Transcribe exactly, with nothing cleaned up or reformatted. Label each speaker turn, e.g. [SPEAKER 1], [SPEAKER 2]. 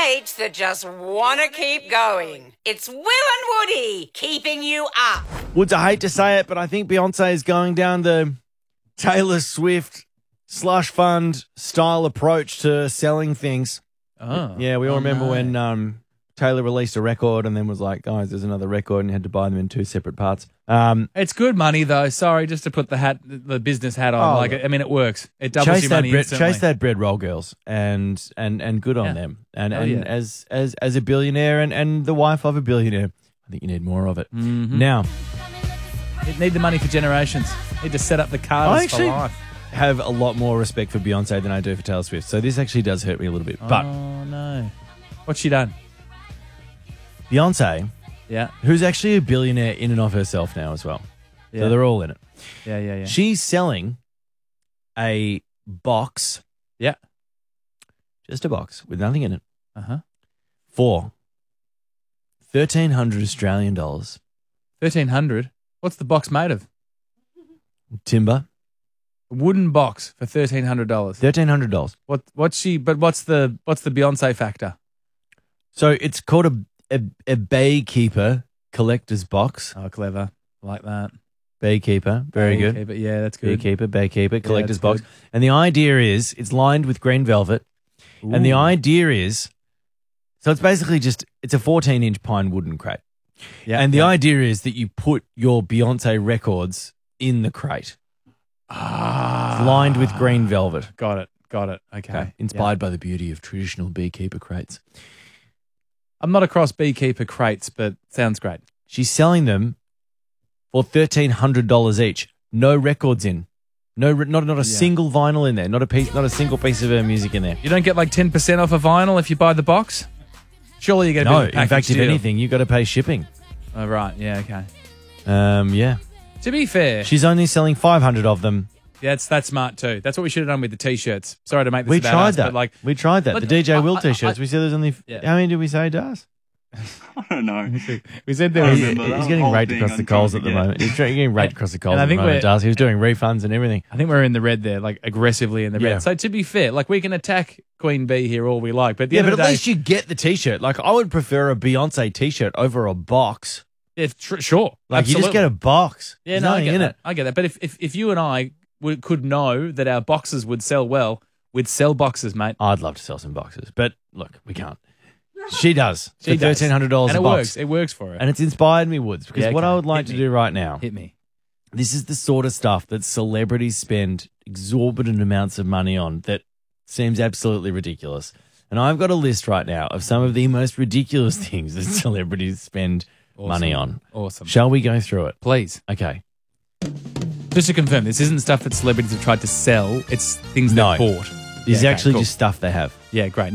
[SPEAKER 1] mates that just want to keep going. It's Will and Woody keeping you up.
[SPEAKER 2] Woods, I hate to say it, but I think Beyonce is going down the Taylor Swift slush fund style approach to selling things.
[SPEAKER 3] Oh.
[SPEAKER 2] Yeah, we all
[SPEAKER 3] oh,
[SPEAKER 2] remember
[SPEAKER 3] no.
[SPEAKER 2] when um, Taylor released a record and then was like, guys, there's another record, and you had to buy them in two separate parts. Um,
[SPEAKER 3] It's good money, though. Sorry, just to put the hat, the business hat on.
[SPEAKER 2] Oh,
[SPEAKER 3] like, I mean, it works. It doubles
[SPEAKER 2] chase
[SPEAKER 3] your
[SPEAKER 2] that
[SPEAKER 3] money
[SPEAKER 2] bread,
[SPEAKER 3] instantly.
[SPEAKER 2] chase that bread roll, girls, and and and good on
[SPEAKER 3] Yeah.
[SPEAKER 2] them. And
[SPEAKER 3] Oh,
[SPEAKER 2] and
[SPEAKER 3] yeah.
[SPEAKER 2] as as as a billionaire and, and the wife of a billionaire, I think you need more of it.
[SPEAKER 3] Mhm.
[SPEAKER 2] Now,
[SPEAKER 3] You need the money for generations. You need to set up the
[SPEAKER 2] I
[SPEAKER 3] cards
[SPEAKER 2] actually
[SPEAKER 3] for life.
[SPEAKER 2] have a lot more respect for Beyonce than I do for Taylor Swift. So this actually does hurt me a little bit. But
[SPEAKER 3] oh, no. What's she done?
[SPEAKER 2] Beyonce,
[SPEAKER 3] Yeah.
[SPEAKER 2] who's actually a billionaire in and of herself now as well.
[SPEAKER 3] Yeah.
[SPEAKER 2] So they're all in it.
[SPEAKER 3] Yeah, yeah, yeah.
[SPEAKER 2] She's selling a box,
[SPEAKER 3] yeah.
[SPEAKER 2] just a box with nothing in it,
[SPEAKER 3] Uh-huh.
[SPEAKER 2] for thirteen hundred Australian dollars.
[SPEAKER 3] thirteen hundred. What's the box made of?
[SPEAKER 2] Timber,
[SPEAKER 3] A wooden box for thirteen hundred dollars.
[SPEAKER 2] thirteen hundred dollars.
[SPEAKER 3] What what's she but what's the what's the Beyonce factor?
[SPEAKER 2] So it's called a, a, a Baykeeper collector's box.
[SPEAKER 3] Oh, clever. I like that.
[SPEAKER 2] Baykeeper, very good.
[SPEAKER 3] Beekeeper, yeah, that's good.
[SPEAKER 2] Beekeeper, Baykeeper, collector's
[SPEAKER 3] that's
[SPEAKER 2] box. And the idea is it's lined with green velvet. And the
[SPEAKER 3] Ooh.
[SPEAKER 2] idea is, so it's basically just, it's a fourteen inch pine wooden crate.
[SPEAKER 3] Yeah,
[SPEAKER 2] and the
[SPEAKER 3] yeah.
[SPEAKER 2] idea is that you put your Beyonce records in the crate.
[SPEAKER 3] Ah,
[SPEAKER 2] It's lined with green velvet.
[SPEAKER 3] Got it. Got it. Okay.
[SPEAKER 2] Okay. Inspired by the beauty of traditional beekeeper crates.
[SPEAKER 3] I'm not across beekeeper crates, but sounds great.
[SPEAKER 2] She's selling them for thirteen hundred dollars each. No records in. No, re- not not a
[SPEAKER 3] Yeah.
[SPEAKER 2] single vinyl in there. Not a piece, not a single piece of her music in there.
[SPEAKER 3] You don't get like ten percent off a vinyl if you buy the box? Surely you get a
[SPEAKER 2] No,
[SPEAKER 3] bit of a
[SPEAKER 2] in fact,
[SPEAKER 3] package
[SPEAKER 2] if
[SPEAKER 3] deal.
[SPEAKER 2] anything, you got to pay shipping.
[SPEAKER 3] Oh, right. Yeah, okay.
[SPEAKER 2] Um, yeah.
[SPEAKER 3] To be fair,
[SPEAKER 2] She's only selling five hundred of them.
[SPEAKER 3] yeah, that's that's smart too. That's what we should have done with the t-shirts. Sorry to make this
[SPEAKER 2] We
[SPEAKER 3] about
[SPEAKER 2] tried
[SPEAKER 3] us,
[SPEAKER 2] that.
[SPEAKER 3] but like
[SPEAKER 2] we tried that.
[SPEAKER 3] But
[SPEAKER 2] The D J
[SPEAKER 3] I-
[SPEAKER 2] Will
[SPEAKER 3] I-
[SPEAKER 2] t-shirts.
[SPEAKER 3] I-
[SPEAKER 2] we said there's only. F-
[SPEAKER 3] Yeah.
[SPEAKER 2] How many did we say, Das?
[SPEAKER 4] I don't know.
[SPEAKER 3] we said there
[SPEAKER 4] I
[SPEAKER 3] was.
[SPEAKER 2] He's,
[SPEAKER 4] remember that
[SPEAKER 2] he's getting
[SPEAKER 4] whole
[SPEAKER 2] raped
[SPEAKER 4] thing
[SPEAKER 2] across the
[SPEAKER 4] I'm trying
[SPEAKER 2] coals
[SPEAKER 4] to
[SPEAKER 2] at the
[SPEAKER 4] forget.
[SPEAKER 2] moment. He's trying- getting raped across the coals
[SPEAKER 3] And I
[SPEAKER 2] at the
[SPEAKER 3] think
[SPEAKER 2] moment,
[SPEAKER 3] we're-
[SPEAKER 2] Das. He was doing refunds and everything.
[SPEAKER 3] I think we're in the red there, like aggressively in the
[SPEAKER 2] Yeah.
[SPEAKER 3] red. So to be fair, like we can attack Queen Bee here all we like, but at the
[SPEAKER 2] Yeah,
[SPEAKER 3] end
[SPEAKER 2] but
[SPEAKER 3] of
[SPEAKER 2] at
[SPEAKER 3] the day,
[SPEAKER 2] least you get the t-shirt. Like, I would prefer a Beyonce t-shirt over a box.
[SPEAKER 3] yeah, tr- sure,
[SPEAKER 2] Like, you just
[SPEAKER 3] absolutely.
[SPEAKER 2] get a box.
[SPEAKER 3] Yeah,
[SPEAKER 2] There's
[SPEAKER 3] no, I
[SPEAKER 2] nothing
[SPEAKER 3] get
[SPEAKER 2] in
[SPEAKER 3] that.
[SPEAKER 2] it.
[SPEAKER 3] I get that. But if, if, if you and I would, could know that our boxes would sell well, we'd sell boxes, mate.
[SPEAKER 2] I'd love to sell some boxes, but look, we can't. She does.
[SPEAKER 3] She
[SPEAKER 2] for
[SPEAKER 3] does.
[SPEAKER 2] thirteen hundred dollars
[SPEAKER 3] and
[SPEAKER 2] a
[SPEAKER 3] it
[SPEAKER 2] box.
[SPEAKER 3] works. It works for her.
[SPEAKER 2] And it's inspired me, Woods, because
[SPEAKER 3] Yeah,
[SPEAKER 2] what
[SPEAKER 3] okay.
[SPEAKER 2] I would like
[SPEAKER 3] Hit
[SPEAKER 2] to
[SPEAKER 3] me.
[SPEAKER 2] do right now,
[SPEAKER 3] Hit me.
[SPEAKER 2] this is the sort of stuff that celebrities spend exorbitant amounts of money on that seems absolutely ridiculous. And I've got a list right now of some of the most ridiculous things that celebrities spend money on.
[SPEAKER 3] Awesome.
[SPEAKER 2] Shall we go through it?
[SPEAKER 3] Please.
[SPEAKER 2] Okay.
[SPEAKER 3] Just to confirm, this isn't stuff that celebrities have tried to sell. It's things
[SPEAKER 2] No.
[SPEAKER 3] they've bought.
[SPEAKER 2] This is
[SPEAKER 3] Yeah, okay,
[SPEAKER 2] actually
[SPEAKER 3] cool.
[SPEAKER 2] just stuff they have.
[SPEAKER 3] Yeah, great.